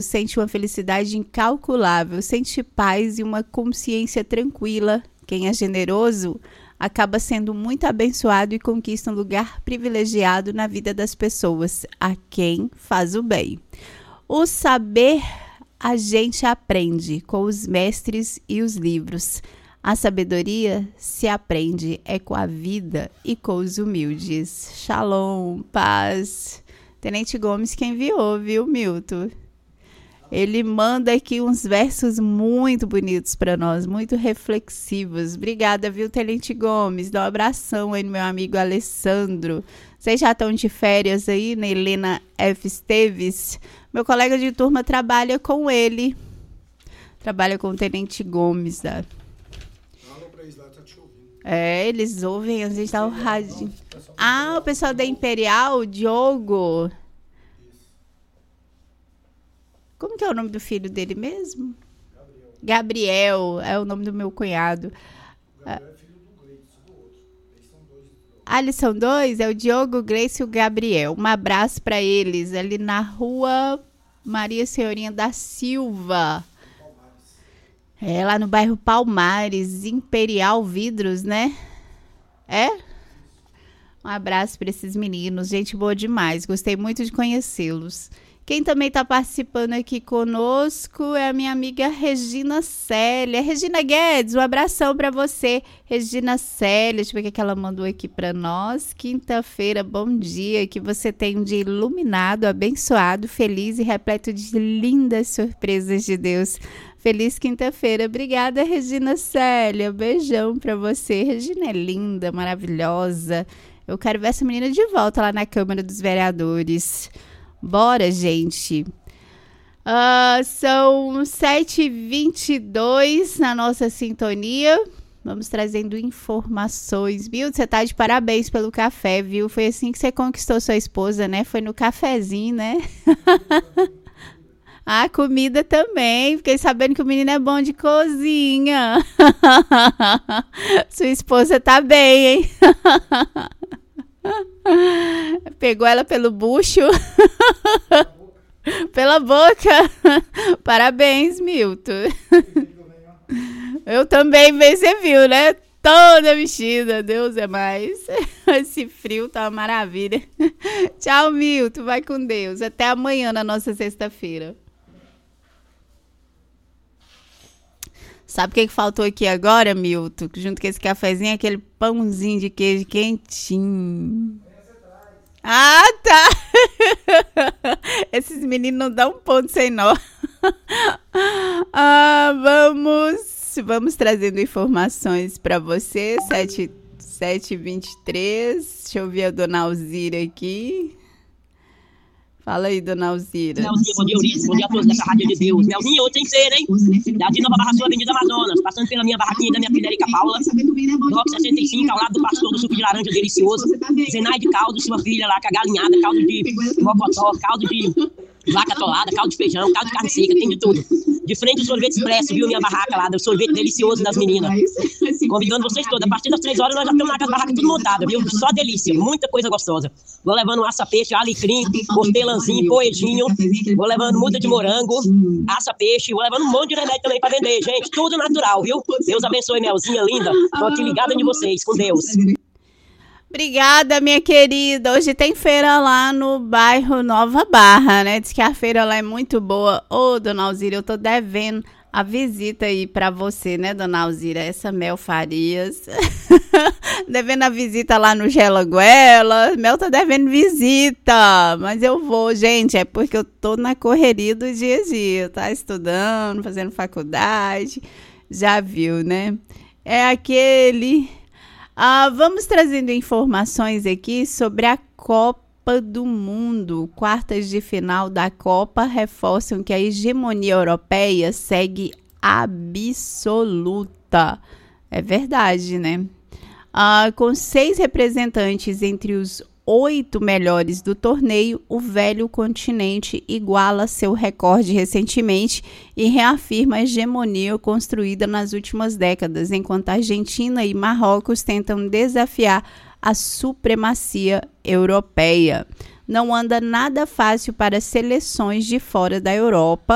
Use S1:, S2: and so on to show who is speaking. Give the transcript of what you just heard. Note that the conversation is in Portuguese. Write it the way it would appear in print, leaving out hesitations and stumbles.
S1: sente uma felicidade incalculável, sente paz e uma consciência tranquila. Quem é generoso acaba sendo muito abençoado e conquista um lugar privilegiado na vida das pessoas, a quem faz o bem. O saber a gente aprende com os mestres e os livros. A sabedoria se aprende é com a vida e com os humildes. Shalom, paz. Tenente Gomes que enviou, viu, Milton? Ele manda aqui uns versos muito bonitos para nós, muito reflexivos. Obrigada, viu, Tenente Gomes? Dá um abração aí no meu amigo Alessandro. Vocês já estão de férias aí, né? Helena F. Esteves. Meu colega de turma trabalha com ele. Trabalha com o Tenente Gomes. Tá? Eles ouvem, às vezes tá o rádio. O pessoal da Imperial, Diogo. Como que é o nome do filho dele mesmo? Gabriel, é o nome do meu cunhado. Gabriel é filho do Gleice, do outro. Eles são dois. Eles são dois? É o Diogo, o Gleice e o Gabriel. Um abraço para eles, ali na rua Maria Senhorinha da Silva. Lá no bairro Palmares, Imperial Vidros, né? Um abraço para esses meninos, gente boa demais. Gostei muito de conhecê-los. Quem também está participando aqui conosco é a minha amiga Regina Célia. Regina Guedes, um abração para você. Regina Célia, deixa eu ver o que ela mandou aqui para nós. Quinta-feira, bom dia. Que você tenha um dia iluminado, abençoado, feliz e repleto de lindas surpresas de Deus. Feliz quinta-feira. Obrigada, Regina Célia. Beijão para você. Regina é linda, maravilhosa. Eu quero ver essa menina de volta lá na Câmara dos Vereadores. Bora, gente. São 7h22 na nossa sintonia. Vamos trazendo informações, viu? Você tá de parabéns pelo café, viu? Foi assim que você conquistou sua esposa, né? Foi no cafezinho, né? A comida também. Fiquei sabendo que o menino é bom de cozinha. Sua esposa tá bem, hein? Pegou ela pelo bucho. Pela boca. Parabéns, Milton. Eu também, bem, você viu, né? Toda vestida, Deus é mais. Esse frio tá uma maravilha. Tchau, Milton, vai com Deus. Até amanhã na nossa sexta-feira. Sabe o que faltou aqui agora, Milton? Junto com esse cafezinho, aquele pãozinho de queijo quentinho. Tá. Esses meninos não dão um ponto sem nó. Vamos trazendo informações para você. 7h23. Deixa eu ver a dona Alzira aqui. Fala aí, dona Alzira.
S2: Melzinha, bom dia, Eurico. Bom dia a todos dessa Rádio de Deus. Melzinha, hoje tem feira, hein? Da de Nova Barra Sul, Avenida Amazonas. Passando pela minha barraquinha da minha filha Erika Paula. Bloco 65, ao lado do pastor do suco de laranja delicioso. Zenaide Caldo, sua filha lá, com a galinhada. Caldo de mocotó, caldo de vaca atolada, caldo de feijão, caldo de carne seca, tem de tudo. De frente o sorvete expresso, viu? Minha barraca lá, do sorvete delicioso das meninas. Convidando vocês todos. A partir das 3 horas nós já estamos lá com as barracas tudo montadas, viu? Só delícia, muita coisa gostosa. Vou levando assa-peixe, alecrim, hortelãzinho, poejinho. Vou levando muda de morango, assa-peixe. Vou levando um monte de remédio também pra vender, gente. Tudo natural, viu? Deus abençoe, Melzinha linda. Tô aqui ligada de vocês, com Deus.
S1: Obrigada, minha querida. Hoje tem feira lá no bairro Nova Barra, né? Diz que a feira lá é muito boa. Ô, dona Alzira, eu tô devendo a visita aí pra você, né, dona Alzira? Essa Mel Farias. Devendo a visita lá no Gelaguela. Mel tá devendo visita. Mas eu vou, gente. É porque eu tô na correria do dia a dia. Tá estudando, fazendo faculdade. Já viu, né? É aquele... vamos trazendo informações aqui sobre a Copa do Mundo. Quartas de final da Copa reforçam que a hegemonia europeia segue absoluta. É verdade, né? Com 6 representantes entre os 8 melhores do torneio, o velho continente iguala seu recorde recentemente e reafirma a hegemonia construída nas últimas décadas, enquanto a Argentina e Marrocos tentam desafiar a supremacia europeia. Não anda nada fácil para seleções de fora da Europa.